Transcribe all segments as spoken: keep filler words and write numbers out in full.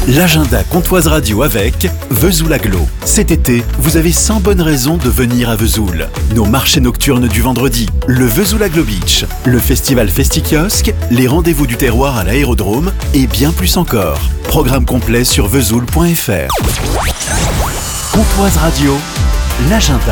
L'agenda Comtoise Radio avec Vesoul Agglo. Cet été, vous avez cent bonnes raisons de venir à Vesoul. Nos marchés nocturnes du vendredi, le Vesoul Agglo Beach, le festival Festi-Kiosque, les rendez-vous du terroir à l'aérodrome et bien plus encore. Programme complet sur vesoul point f r. Comtoise Radio, l'agenda.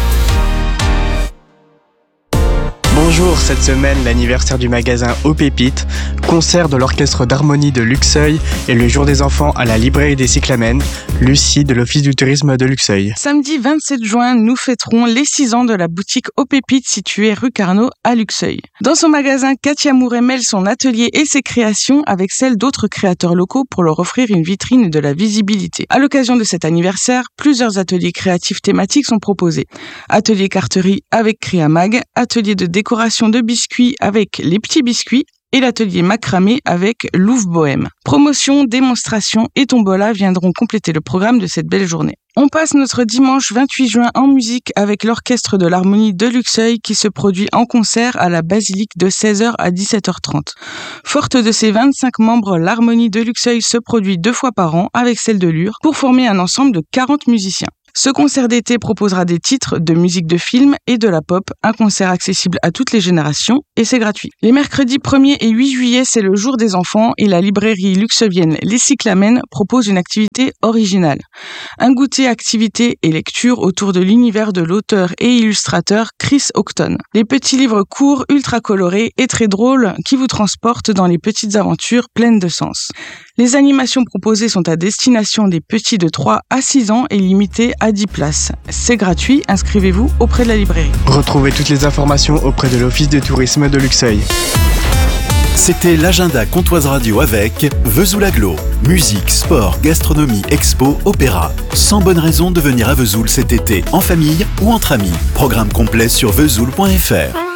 Bonjour, cette semaine, l'anniversaire du magasin Aux Pépites, concert de l'orchestre d'harmonie de Luxeuil et le jour des enfants à la librairie des Cyclamènes, Lucie de l'Office du tourisme de Luxeuil. Samedi vingt-sept juin, nous fêterons les six ans de la boutique Aux Pépites située rue Carnot à Luxeuil. Dans son magasin, Katia Mouret mêle son atelier et ses créations avec celles d'autres créateurs locaux pour leur offrir une vitrine et de la visibilité. À l'occasion de cet anniversaire, plusieurs ateliers créatifs thématiques sont proposés. Atelier carterie avec Créamag, atelier de décoration de biscuits avec les petits biscuits et l'atelier macramé avec Louvre Bohème. Promotion, démonstration et tombola viendront compléter le programme de cette belle journée. On passe notre dimanche vingt-huit juin en musique avec l'orchestre de l'harmonie de Luxeuil qui se produit en concert à la basilique de seize heures à dix-sept heures trente. Forte de ses vingt-cinq membres, l'harmonie de Luxeuil se produit deux fois par an avec celle de Lure pour former un ensemble de quarante musiciens. Ce concert d'été proposera des titres de musique de film et de la pop, un concert accessible à toutes les générations et c'est gratuit. Les mercredis premier et huit juillet, c'est le jour des enfants et la librairie luxeuvienne Les Cyclamènes propose une activité originale. Un goûter, activité et lecture autour de l'univers de l'auteur et illustrateur Chris Houghton. Des petits livres courts, ultra colorés et très drôles qui vous transportent dans les petites aventures pleines de sens. Les animations proposées sont à destination des petits de trois à six ans et limitées à dix places. C'est gratuit, inscrivez-vous auprès de la librairie. Retrouvez toutes les informations auprès de l'Office de tourisme de Luxeuil. C'était l'agenda Comtoise Radio avec Vesoul Agglo. Musique, sport, gastronomie, expo, opéra. cent bonnes raisons de venir à Vesoul cet été, en famille ou entre amis. Programme complet sur vesoul point f r.